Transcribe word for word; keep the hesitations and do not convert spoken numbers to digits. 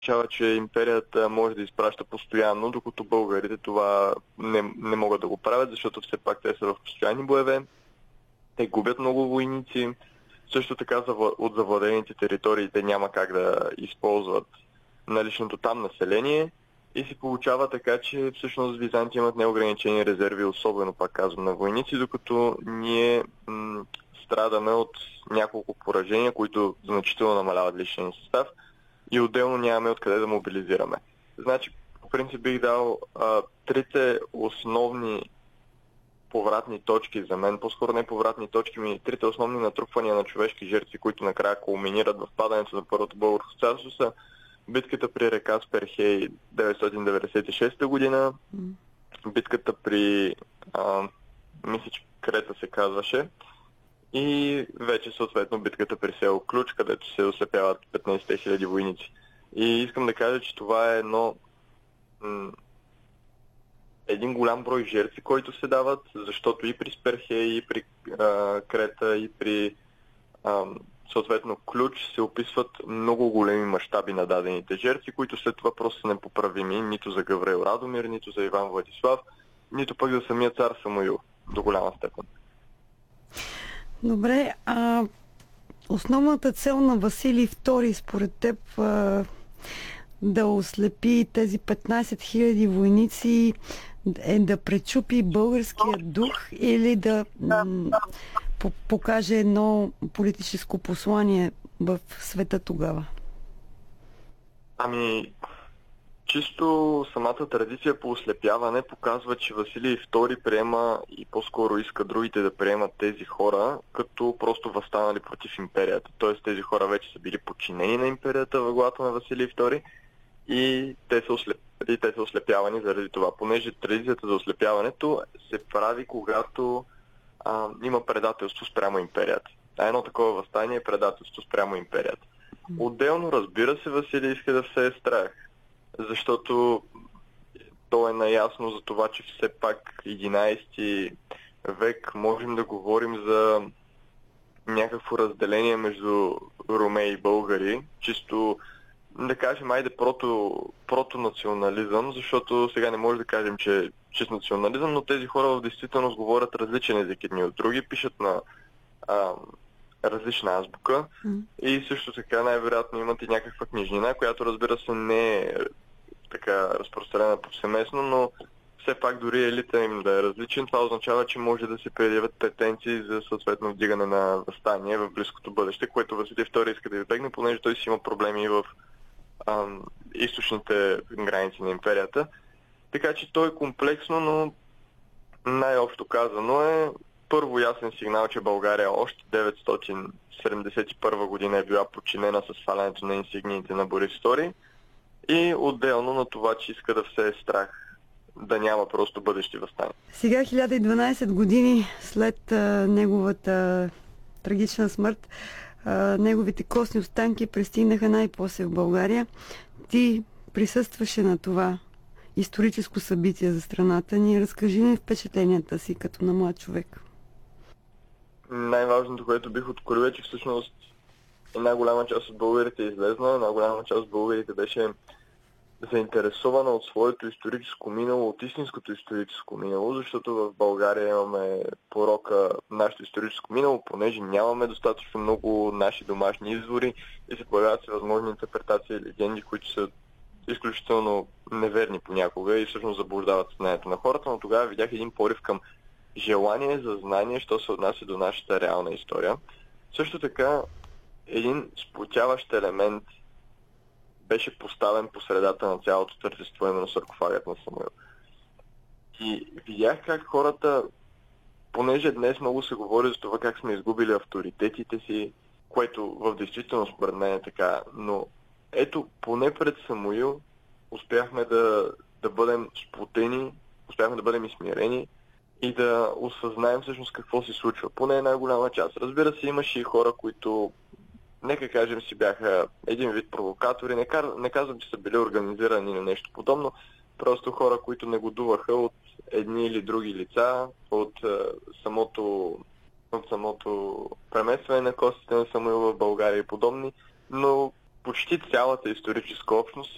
означава, че империята може да изпраща постоянно, докато българите това не, не могат да го правят, защото все пак те са в постоянни боеве. Те губят много войници. Също така от завладените територии те няма как да използват наличното там население и се получава така, че всъщност Византия имат неограничени резерви, особено пак казвам на войници, докато ние м- страдаме от няколко поражения, които значително намаляват личния състав и отделно нямаме откъде да мобилизираме. Значи, по принцип бих дал а, трите основни повратни точки за мен, по-скоро не повратни точки, ми трите основни натрупвания на човешки жертви, които накрая кулминират в падането на Първото българско царство, са битката при река Сперхей деветстотин деветдесет и шеста година, битката при а, мисля, че Крета се казваше, и вече съответно битката при село Ключ, където се ослепяват петнайсет хиляди войници. И искам да кажа, че това е едно м- един голям брой жертви, които се дават, защото и при Сперхей, и при а, Крета, и при а, съответно Ключ се описват много големи мащаби на дадените жертви, които след това просто са непоправими нито за Гаврил Радомир, нито за Иван Владислав, нито пък за самия цар Самуил до голяма степен. Добре, а основната цел на Василий втори според теб а, да ослепи тези петнайсет хиляди войници е да пречупи българския дух или да м- покаже едно политическо послание в света тогава? Ами, чисто самата традиция по ослепяване показва, че Василий втори приема и по-скоро иска другите да приемат тези хора, като просто възстанали против империята. Тоест тези хора вече са били подчинени на империята във главата на Василий втори и те са, ослеп... и те са ослепявани заради това. Понеже традицията за ослепяването се прави, когато а, има предателство спрямо империята. А едно такова въстание е предателство спрямо империята. Отделно, разбира се, Василий иска да се е страх, защото то е наясно за това, че все пак единайсети век можем да говорим за някакво разделение между ромеи и българи, чисто да кажем, айде прото, протонационализъм, защото сега не може да кажем, че е чист национализъм, но тези хора в действителност говорят различен език едни от други, пишат на а, различна азбука mm. и също така най-вероятно имат и някаква книжнина, която разбира се не е така разпространена повсеместно, но все пак дори елита им да е различен, това означава, че може да се предявят претенции за съответно вдигане на въстание в близкото бъдеще, което Василий втори иска да избегне, понеже той си има проблеми в ам, източните граници на империята. Така че той е комплексно, но най-общо казано е първо ясен сигнал, че България още деветстотин седемдесет и първа година е била подчинена с свалянето на инсигниите на Борис втори и отделно на това, че иска да все е страх да няма просто бъдещи въстания. Сега, хиляда и дванайсет години след а, неговата трагична смърт, а, неговите костни останки пристигнаха най-после в България. Ти присъстваше на това историческо събитие за страната ни. Разкажи ни впечатленията си като на млад човек. Най-важното, което бих открил е, че всъщност една голяма част от българите излезна, една голяма част от българите беше заинтересована от своето историческо минало, от истинското историческо минало, защото в България имаме порока нашето историческо минало, понеже нямаме достатъчно много наши домашни извори и се появяват всевъзможни интерпретации и легенди, които са изключително неверни понякога и всъщност заблуждават знанието на хората, но тогава видях един порив към желание за знание, що се отнася до нашата реална история. Също така, един сплотяващ елемент беше поставен по средата на цялото тържество, именно саркофагът на Самуил. И видях как хората, понеже днес много се говори за това как сме изгубили авторитетите си, което в действителност според мен е така, но ето, поне пред Самуил успяхме да, да бъдем сплотени, успяхме да бъдем изсмирени и да осъзнаем всъщност какво се случва. Поне една голяма част. Разбира се, имаше и хора, които, нека кажем, си бяха един вид провокатори. Не, кар... не казвам, че са били организирани на нещо подобно. Просто хора, които негодуваха от едни или други лица, от, е, самото, от самото преместване на костите на Самуил в България и подобни. Но почти цялата историческа общност